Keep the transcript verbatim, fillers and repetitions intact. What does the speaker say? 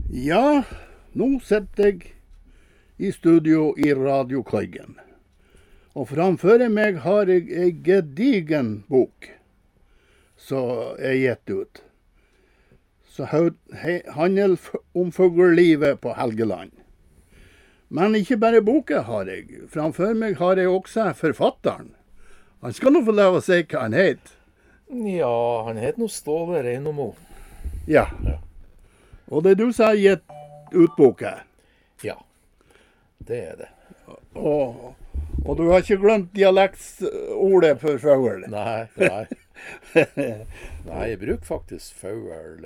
Ja, nå sitter jeg i studio i Radiokøygen. Og framfor meg har jeg en gedigen bok som er gitt ut. Så handler om fuglelivet på Helgeland. Men ikke bare boka har jeg. Framfor meg har jeg også forfatteren. Han skal nå få lov å si hva han heter. Ja, han heter noe Ståle Reinemo. Ja. Ja. Og det er du som har gitt ut boka. Ja, det er det. Og, og du har ikke glemt dialektsordet for fugl. Nei, nei. Nei, jeg bruker faktisk fugl